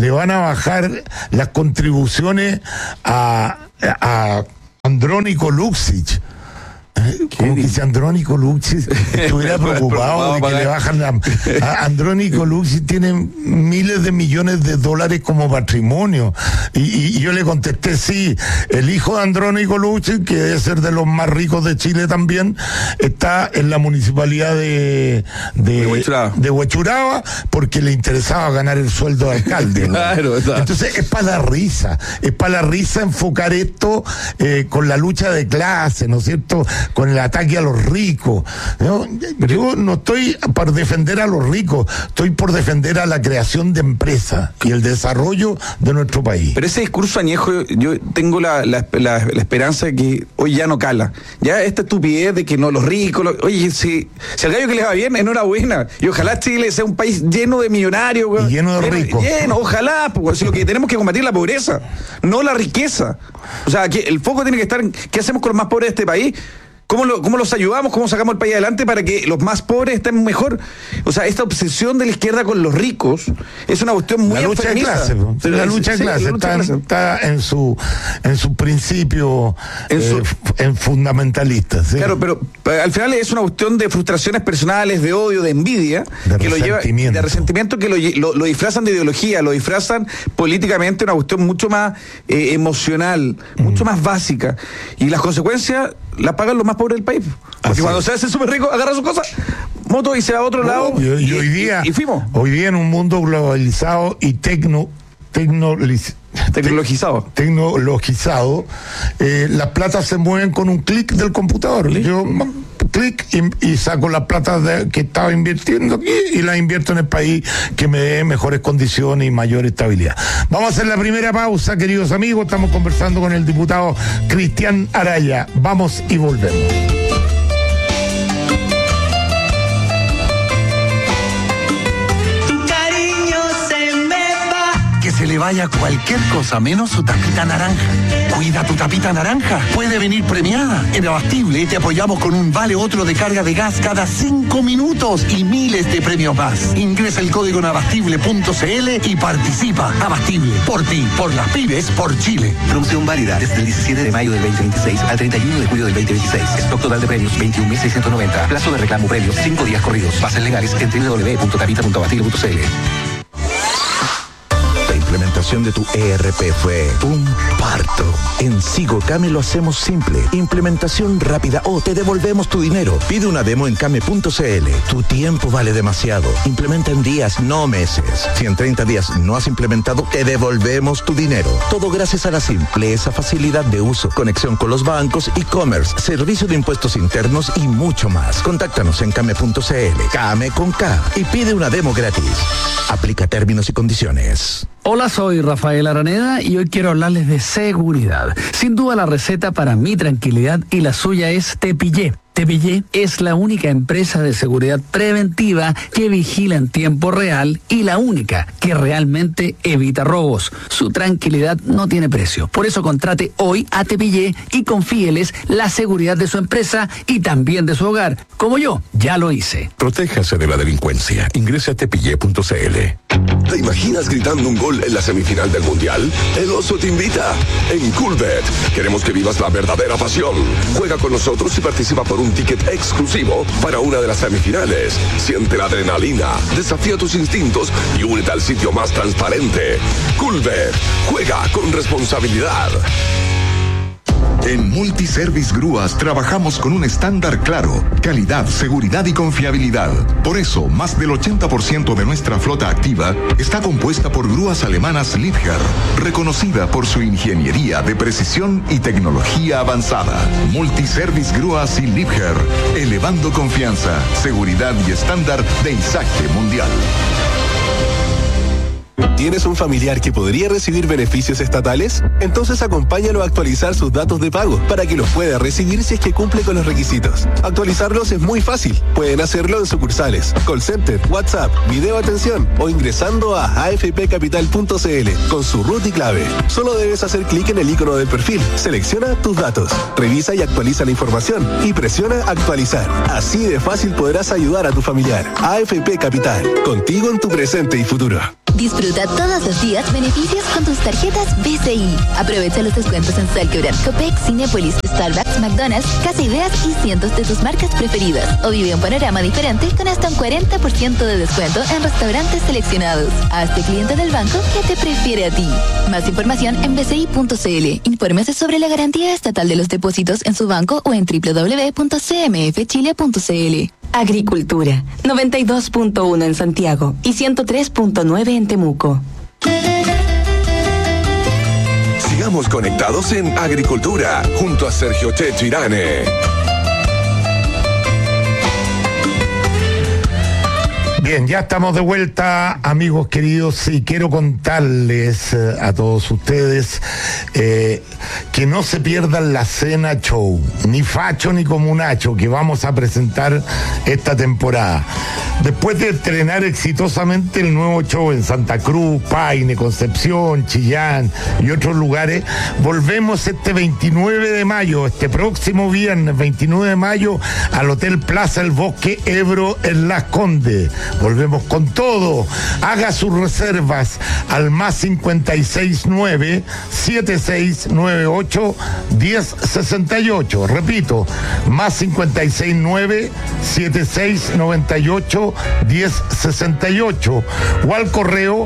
las contribuciones a Andrónico Luksic. Como que si Andrónico Luksic estuviera preocupado de que le bajan a Andrónico Luksic tiene miles de millones de dólares como patrimonio, y yo le contesté, sí, el hijo de Andrónico Luksic, que debe ser de los más ricos de Chile también, está en la municipalidad de Huechuraba, porque le interesaba ganar el sueldo de alcalde. Claro, entonces es para la risa enfocar esto con la lucha de clase, ¿no es cierto?, con el ataque a los ricos, ¿no? Yo no estoy por defender a los ricos, estoy por defender a la creación de empresas y el desarrollo de nuestro país. Pero ese discurso añejo, yo tengo la esperanza de que hoy ya no cala. Ya esta estupidez de que no, los ricos, oye, si al gallo que les va bien, enhorabuena. Y ojalá Chile sea un país lleno de millonarios, y lleno de ricos. Ojalá, porque si lo que tenemos que combatir es la pobreza, no la riqueza. O sea, que el foco tiene que estar en qué hacemos con los más pobres de este país. ¿Cómo los ayudamos? ¿Cómo sacamos el país adelante para que los más pobres estén mejor? O sea, esta obsesión de la izquierda con los ricos es una cuestión muy enfermiza. La lucha de clase está en su principio en fundamentalista. ¿Sí? Claro, pero al final es una cuestión de frustraciones personales, de odio, de envidia, de resentimiento que lo disfrazan de ideología, lo disfrazan políticamente, una cuestión mucho más emocional, mucho más básica. Y las consecuencias las pagan los más pobres del país. Porque cuando se hace súper rico, agarra sus cosas, moto y se va a otro lado. Y hoy día en un mundo globalizado y tecnologizado, las platas se mueven con un clic del computador. Yo clic y saco las platas que estaba invirtiendo aquí y las invierto en el país que me dé mejores condiciones y mayor estabilidad. Vamos a hacer la primera pausa, queridos amigos. Estamos conversando con el diputado Cristian Araya. Vamos y volvemos. Se le vaya cualquier cosa menos su tapita naranja. Cuida tu tapita naranja. Puede venir premiada. En Abastible te apoyamos con un vale otro de carga de gas cada 5 minutos y miles de premios más. Ingresa el código en abastible.cl y participa. Abastible, por ti, por las pymes, por Chile. Promoción válida desde el 17 de mayo del 2026 al 31 de julio del 2026. Stock total de premios 21.690. Plazo de reclamo premios 5 días corridos. Bases legales en www.tapita.abastible.cl. La implementación de tu ERP fue un parto. En Sigocame lo hacemos simple. Implementación rápida o te devolvemos tu dinero. Pide una demo en came.cl. Tu tiempo vale demasiado. Implementa en días, no meses. Si en 30 días no has implementado, te devolvemos tu dinero. Todo gracias a la simpleza, facilidad de uso, conexión con los bancos, e-commerce, servicio de impuestos internos y mucho más. Contáctanos en came.cl. Came con K y pide una demo gratis. Aplica términos y condiciones. Hola, soy Rafael Araneda y hoy quiero hablarles de seguridad. Sin duda la receta para mi tranquilidad y la suya es Tepillé. Tepillé es la única empresa de seguridad preventiva que vigila en tiempo real y la única que realmente evita robos. Su tranquilidad no tiene precio. Por eso contrate hoy a Tepillé y confíeles la seguridad de su empresa y también de su hogar, como yo ya lo hice. Protéjase de la delincuencia. Ingrese a tepillé.cl. ¿Te imaginas gritando un gol en la semifinal del Mundial? El Oso te invita. En Coolbet queremos que vivas la verdadera pasión. Juega con nosotros y participa por un ticket exclusivo para una de las semifinales. Siente la adrenalina, desafía tus instintos y únete al sitio más transparente. Coolbet. Juega con responsabilidad. En Multiservice Grúas trabajamos con un estándar claro: calidad, seguridad y confiabilidad. Por eso, más del 80% de nuestra flota activa está compuesta por grúas alemanas Liebherr, reconocida por su ingeniería de precisión y tecnología avanzada. Multiservice Grúas y Liebherr, elevando confianza, seguridad y estándar de Isacte Mundial. ¿Tienes un familiar que podría recibir beneficios estatales? Entonces acompáñalo a actualizar sus datos de pago para que los pueda recibir si es que cumple con los requisitos. Actualizarlos es muy fácil. Pueden hacerlo en sucursales, call center, WhatsApp, video atención o ingresando a afpcapital.cl con su root y clave. Solo debes hacer clic en el icono del perfil, selecciona tus datos, revisa y actualiza la información y presiona actualizar. Así de fácil podrás ayudar a tu familiar. AFP Capital, contigo en tu presente y futuro. Disfruta todos los días beneficios con tus tarjetas BCI. Aprovecha los descuentos en Salquebran, Copec, Cinépolis, Starbucks, McDonald's, Casa Ideas y cientos de tus marcas preferidas. O vive un panorama diferente con hasta un 40% de descuento en restaurantes seleccionados. Hazte cliente del banco que te prefiere a ti. Más información en bci.cl. Infórmese sobre la garantía estatal de los depósitos en su banco o en www.cmfchile.cl. Agricultura, 92.1 en Santiago y 103.9 en Temuco. Sigamos conectados en Agricultura junto a Sergio Checho Irane. Bien, ya estamos de vuelta, amigos queridos, y quiero contarles a todos ustedes que no se pierdan la Cena Show, ni Facho ni Comunacho, que vamos a presentar esta temporada. Después de estrenar exitosamente el nuevo show en Santa Cruz, Paine, Concepción, Chillán y otros lugares, volvemos este 29 de mayo, este próximo viernes 29 de mayo, al Hotel Plaza El Bosque Ebro en Las Condes. Volvemos con todo. Haga sus reservas al más 569-7698-1068. Repito, más 569-7698-1068. O al correo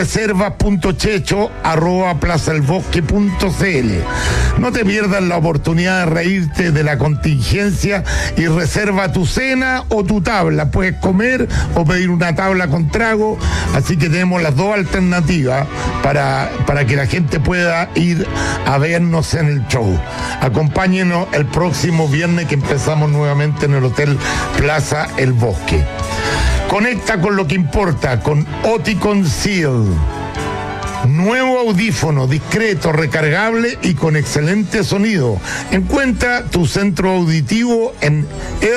reserva.checho@plazaelbosque.cl. No te pierdas la oportunidad de reírte de la contingencia y reserva tu cena o tu tabla. Puedes comer o pedir una tabla con trago, así que tenemos las dos alternativas para que la gente pueda ir a vernos en el show. Acompáñenos el próximo viernes, que empezamos nuevamente en el Hotel Plaza El Bosque. Conecta con lo que importa con Oticon Seal. Nuevo audífono discreto, recargable y con excelente sonido. Encuentra tu centro auditivo en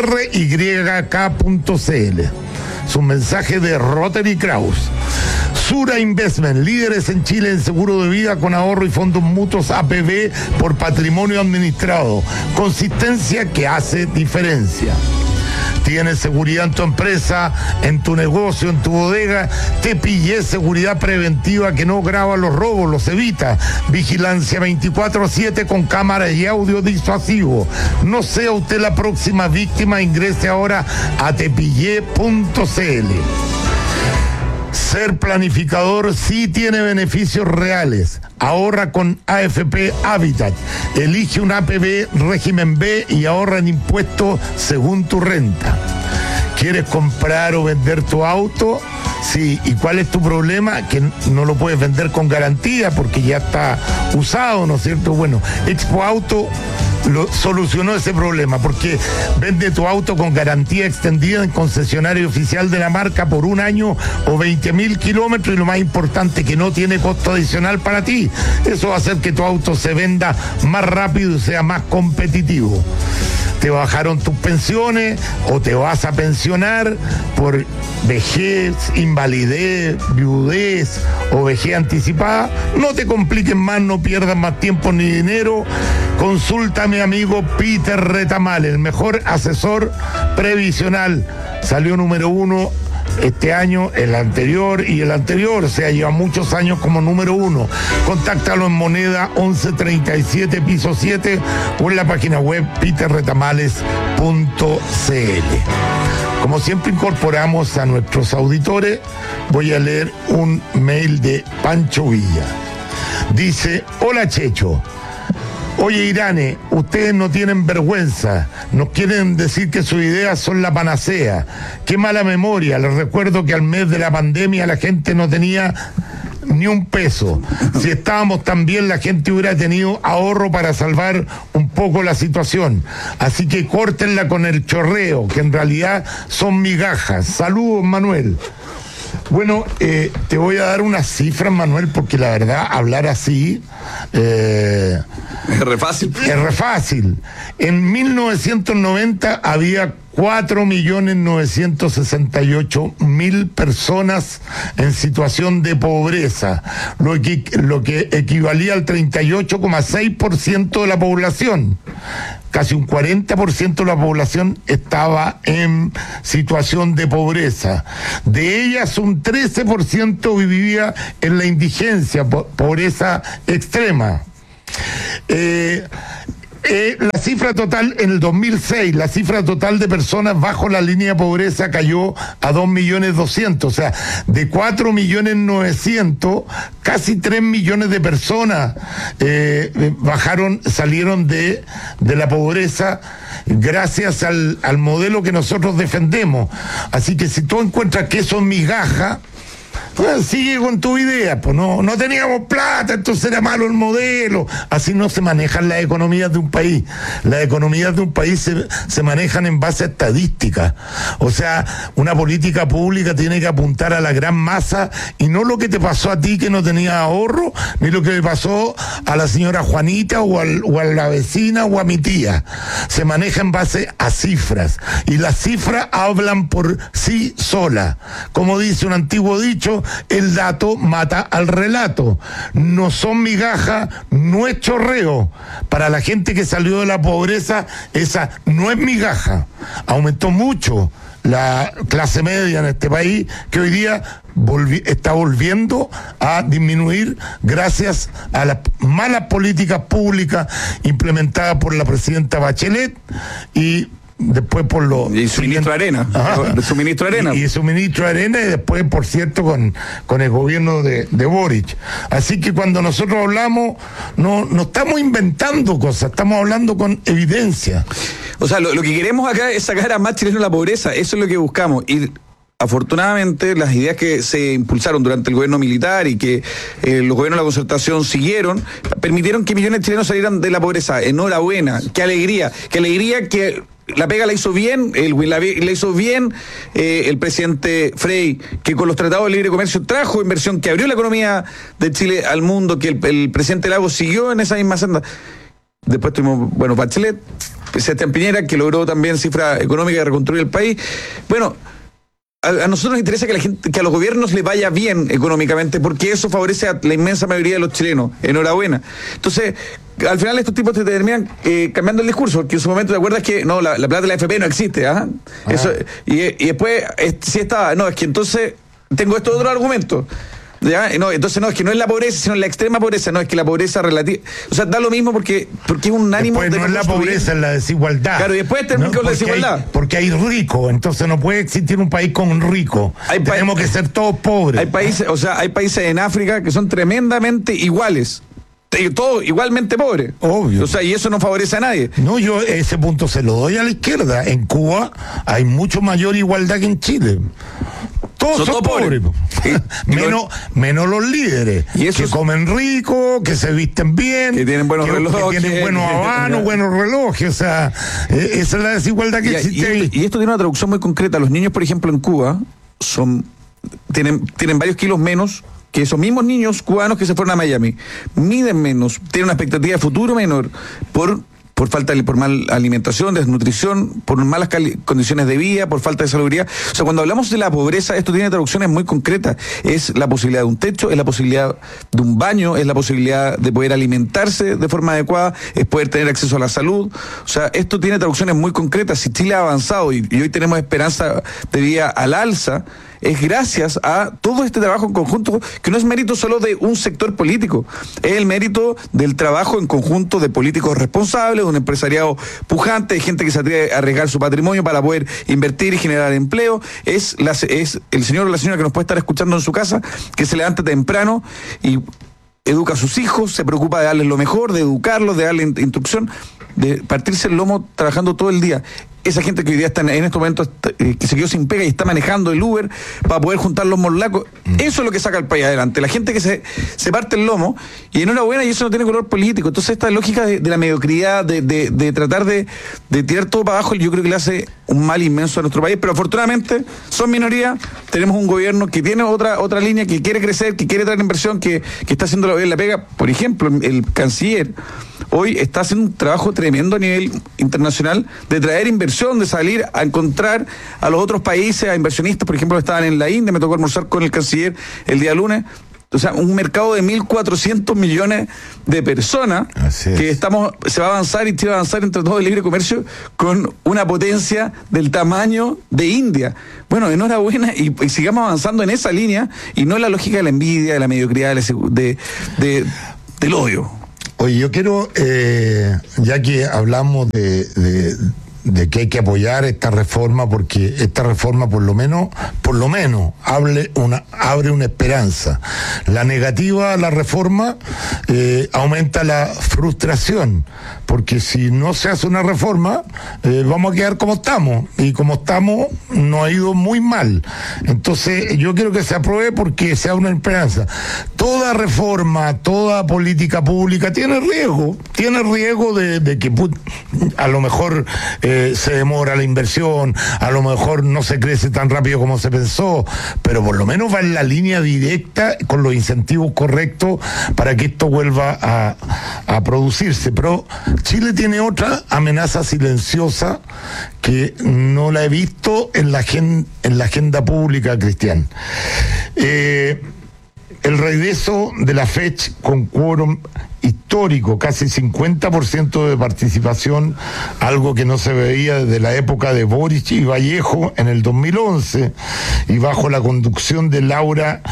ryk.cl. Su mensaje de Rotary Kraus. Sura Investment, líderes en Chile en seguro de vida con ahorro y fondos mutuos APB por patrimonio administrado. Consistencia que hace diferencia. Tienes seguridad en tu empresa, en tu negocio, en tu bodega. Tepillé seguridad preventiva que no graba los robos, los evita. Vigilancia 24/7 con cámaras y audio disuasivo. No sea usted la próxima víctima, ingrese ahora a tepillé.cl. Ser planificador sí tiene beneficios reales. Ahorra con AFP Habitat. Elige un APB régimen B y ahorra en impuestos según tu renta. ¿Quieres comprar o vender tu auto? Sí, ¿y cuál es tu problema? Que no lo puedes vender con garantía porque ya está usado, ¿no es cierto? Bueno, Expo Auto solucionó ese problema porque vende tu auto con garantía extendida en concesionario oficial de la marca por 1 año o 20.000 kilómetros, y lo más importante, que no tiene costo adicional para ti. Eso va a hacer que tu auto se venda más rápido y sea más competitivo. Te bajaron tus pensiones o te vas a pensionar por vejez, invalidez, viudez o vejez anticipada. No te compliques más, no pierdas más tiempo ni dinero. Consulta a mi amigo Peter Retamal, el mejor asesor previsional. Salió número 1 este año, el anterior y el anterior, o sea, lleva muchos años como número 1. Contáctalo en Moneda 1137 piso 7 o en la página web peterretamales.cl. Como siempre incorporamos a nuestros auditores, voy a leer un mail de Pancho Villa. Dice: hola Checho. Oye, Irane, ustedes no tienen vergüenza, nos quieren decir que sus ideas son la panacea. Qué mala memoria, les recuerdo que al mes de la pandemia la gente no tenía ni un peso. Si estábamos tan bien, la gente hubiera tenido ahorro para salvar un poco la situación. Así que córtenla con el chorreo, que en realidad son migajas. Saludos, Manuel. Bueno, te voy a dar unas cifras, Manuel, porque la verdad, hablar así... es re fácil. Es re fácil. En 1990 había 4.968.000 personas en situación de pobreza, lo que equivalía al 38,6% de la población. Casi un 40% de la población estaba en situación de pobreza. De ellas, un 13% vivía en la indigencia, pobreza extrema. La cifra total en el 2006, la cifra total de personas bajo la línea de pobreza cayó a 2.200.000, o sea, de 4.900.000, casi 3 millones de personas salieron de la pobreza gracias al modelo que nosotros defendemos. Así que si tú encuentras que eso es migaja, pues sigue con tu idea, pues no teníamos plata, entonces era malo el modelo. Así no se manejan las economías de un país. Las economías de un país se manejan en base a estadísticas. O sea, una política pública tiene que apuntar a la gran masa y no lo que te pasó a ti que no tenías ahorro, ni lo que le pasó a la señora Juanita o a la vecina o a mi tía. Se maneja en base a cifras y las cifras hablan por sí solas. Como dice un antiguo dicho, el dato mata al relato. No son migajas, no es chorreo. Para la gente que salió de la pobreza, esa no es migaja. Aumentó mucho la clase media en este país, que hoy día está volviendo a disminuir gracias a las malas políticas públicas implementadas por la presidenta Bachelet y después por los... Y su ministro Arena. Su ministro Arena. Y su ministro Arena, y después, por cierto, con el gobierno de Boric. Así que cuando nosotros hablamos, no estamos inventando cosas, estamos hablando con evidencia. O sea, lo que queremos acá es sacar a más chilenos de la pobreza, eso es lo que buscamos. Y afortunadamente las ideas que se impulsaron durante el gobierno militar y que los gobiernos de la concertación siguieron, permitieron que millones de chilenos salieran de la pobreza. Enhorabuena, qué alegría que la pega la hizo bien, la hizo bien el presidente Frey, que con los tratados de libre comercio trajo inversión, que abrió la economía de Chile al mundo, que el presidente Lagos siguió en esa misma senda. Después tuvimos, Bachelet, Sebastián Piñera, que logró también cifra económica de reconstruir el país. Bueno, a nosotros nos interesa que a los gobiernos les vaya bien económicamente, porque eso favorece a la inmensa mayoría de los chilenos. Enhorabuena. Entonces, al final estos tipos te terminan cambiando el discurso, porque en su momento te acuerdas que no, la plata de la AFP no existe, Eso, y después sí estaba, no, es que entonces tengo estos otros argumentos. ¿Ya? No, entonces no, es que no es la pobreza, sino la extrema pobreza, no es que la pobreza relativa, o sea, da lo mismo porque es un ánimo después de no es la pobreza, es la desigualdad. Claro, y después termina con la desigualdad. Porque hay ricos, entonces no puede existir un país con un rico. Tenemos que ser todos pobres. Hay países en África que son tremendamente iguales. Todos igualmente pobres. Obvio. O sea, y eso no favorece a nadie. No, yo ese punto se lo doy a la izquierda. En Cuba hay mucho mayor igualdad que en Chile. Todos son pobres. Menos los líderes, que comen rico, que se visten bien, que tienen buenos relojes, que tienen buenos habanos, buenos relojes. O sea, esa es la desigualdad que existe ahí. Y esto tiene una traducción muy concreta. Los niños, por ejemplo, en Cuba tienen varios kilos menos que esos mismos niños cubanos que se fueron a Miami. Miden menos, tienen una expectativa de futuro menor por mal alimentación, desnutrición, por malas condiciones de vida, por falta de salubridad. O sea, cuando hablamos de la pobreza, esto tiene traducciones muy concretas. Es la posibilidad de un techo, es la posibilidad de un baño, es la posibilidad de poder alimentarse de forma adecuada, es poder tener acceso a la salud. O sea, esto tiene traducciones muy concretas. Si Chile ha avanzado y hoy tenemos esperanza de vida al alza, es gracias a todo este trabajo en conjunto, que no es mérito solo de un sector político, es el mérito del trabajo en conjunto de políticos responsables, de un empresariado pujante, de gente que se atreve a arriesgar su patrimonio para poder invertir y generar empleo. Es el señor o la señora que nos puede estar escuchando en su casa, que se levanta temprano y educa a sus hijos, se preocupa de darles lo mejor, de educarlos, de darles instrucción, de partirse el lomo trabajando todo el día. Esa gente que hoy día está en estos momentos, que se quedó sin pega y está manejando el Uber para poder juntar los morlacos, eso es lo que saca al país adelante. La gente que se parte el lomo, y enhorabuena, y eso no tiene color político. Entonces esta lógica de la mediocridad, de tratar de tirar todo para abajo, yo creo que le hace un mal inmenso a nuestro país, pero afortunadamente son minoría, tenemos un gobierno que tiene otra línea, que quiere crecer, que quiere traer inversión, que está haciendo bien la pega. Por ejemplo, el canciller hoy está haciendo un trabajo tremendo a nivel internacional de traer inversión, de salir a encontrar a los otros países, a inversionistas. Por ejemplo, estaban en la India, me tocó almorzar con el canciller el día lunes. O sea, un mercado de 1.400 millones de personas que se va a avanzar y se va a avanzar entre todo el libre comercio con una potencia del tamaño de India. Bueno, enhorabuena y sigamos avanzando en esa línea y no en la lógica de la envidia, de la mediocridad, del odio. Oye, yo quiero, ya que hablamos de que hay que apoyar esta reforma, porque esta reforma por lo menos abre una esperanza. La negativa a la reforma aumenta la frustración, porque si no se hace una reforma vamos a quedar como estamos, y como estamos nos ha ido muy mal. Entonces yo quiero que se apruebe porque sea una esperanza. Toda reforma, toda política pública tiene riesgo de que a lo mejor se demora la inversión, a lo mejor no se crece tan rápido como se pensó, pero por lo menos va en la línea directa con los incentivos correctos para que esto vuelva a producirse. Pero Chile tiene otra amenaza silenciosa que no la he visto en la agenda pública, Cristian. El regreso de la FECH con quórum histórico, casi 50% de participación, algo que no se veía desde la época de Boric y Vallejo en el 2011, y bajo la conducción de Laura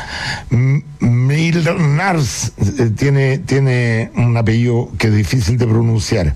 Milnars, tiene un apellido que es difícil de pronunciar,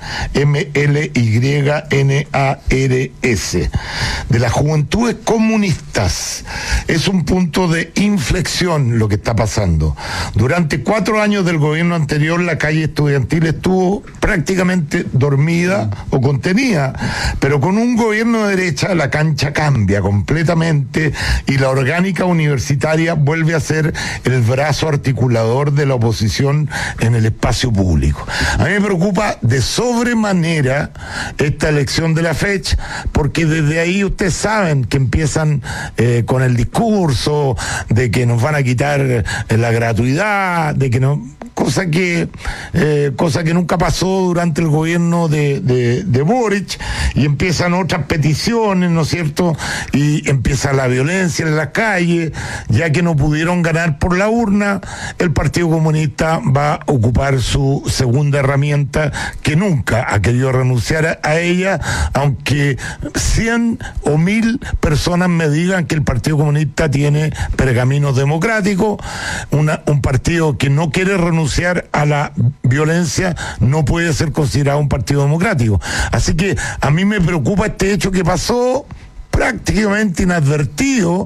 Mlynars, de las Juventudes Comunistas. Es un punto de inflexión lo que está pasando. Durante 4 años del gobierno anterior, la calle estudiantil estuvo prácticamente dormida o contenida, pero con un gobierno de derecha la cancha cambia completamente y la orgánica universitaria vuelve a ser el brazo articulador de la oposición en el espacio público. A mí me preocupa de sobremanera esta elección de la FECH, porque desde ahí ustedes saben que empiezan con el discurso de que nos van a quitar la gratuidad, de que no, cosa que nunca pasó durante el gobierno de Boric, y empiezan otras peticiones, ¿no es cierto? Y empieza la violencia en las calles, ya que no pudieron ganar por la urna. El Partido Comunista va a ocupar su segunda herramienta, que nunca ha querido renunciar a ella, aunque 100 o 1000 personas me digan que el Partido Comunista tiene pergaminos democráticos. Un partido que no quiere renunciar a la violencia no puede ser considerado un partido democrático. Así que a mí me preocupa este hecho que pasó prácticamente inadvertido,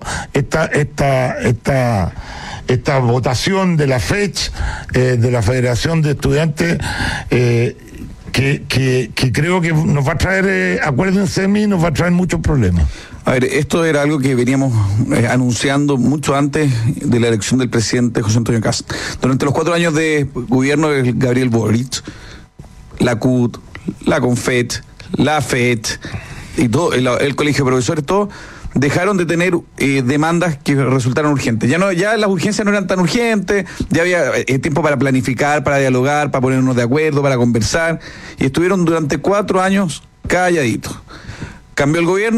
esta votación de la FECH, de la Federación de Estudiantes, que creo que nos va a traer, acuérdense de mí, nos va a traer muchos problemas. A ver, esto era algo que veníamos anunciando mucho antes de la elección del presidente José Antonio Kast. Durante los 4 años de gobierno de Gabriel Boric, la CUT, la CONFET, la FET y todo el colegio de profesores, todo dejaron de tener demandas que resultaron urgentes. Ya las urgencias no eran tan urgentes, ya había tiempo para planificar, para dialogar, para ponernos de acuerdo, para conversar, y estuvieron durante 4 años calladitos. Cambió el gobierno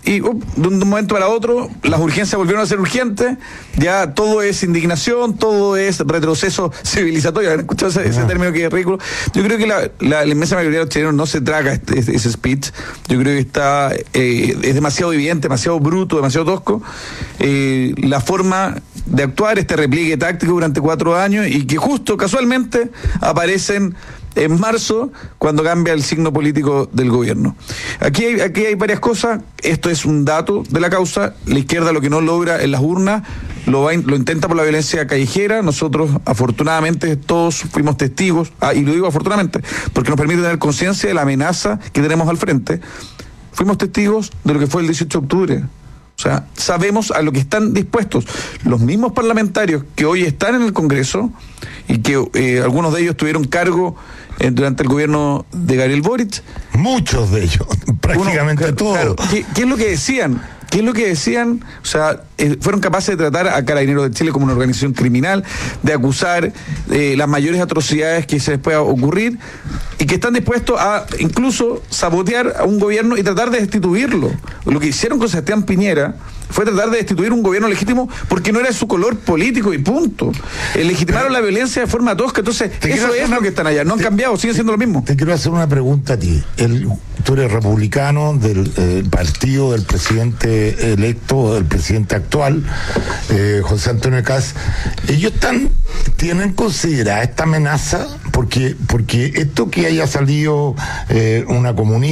y de un momento para otro las urgencias volvieron a ser urgentes, ya todo es indignación, todo es retroceso civilizatorio. ¿Han escuchado ese término que es ridículo? Yo creo que la inmensa mayoría de los chilenos no se traga ese speech. Yo creo que es demasiado evidente, demasiado bruto, demasiado tosco la forma de actuar, este repliegue táctico durante 4 años, y que justo casualmente aparecen en marzo, cuando cambia el signo político del gobierno. Aquí hay varias cosas. Esto es un dato de la causa. La izquierda lo que no logra en las urnas lo intenta por la violencia callejera. Nosotros, afortunadamente, todos fuimos testigos, y lo digo afortunadamente, porque nos permite tener conciencia de la amenaza que tenemos al frente. Fuimos testigos de lo que fue el 18 de octubre. O sea, sabemos a lo que están dispuestos los mismos parlamentarios que hoy están en el Congreso y que algunos de ellos tuvieron cargo durante el gobierno de Gabriel Boric. Muchos de ellos, prácticamente todos. Claro. ¿Qué es lo que decían? ¿Qué es lo que decían? O sea, fueron capaces de tratar a Carabineros de Chile como una organización criminal, de acusar las mayores atrocidades que se les pueda ocurrir, y que están dispuestos a incluso sabotear a un gobierno y tratar de destituirlo. Lo que hicieron con Sebastián Piñera fue tratar de destituir un gobierno legítimo porque no era su color político y punto. Legitimaron la violencia de forma tosca. Entonces, eso es lo que están allá. No han cambiado, siguen siendo lo mismo. Te quiero hacer una pregunta a ti. Tú eres republicano del partido del presidente electo, del presidente actual, José Antonio Kast. ¿Ellos tienen considerada esta amenaza? Porque esto que haya salido una comunista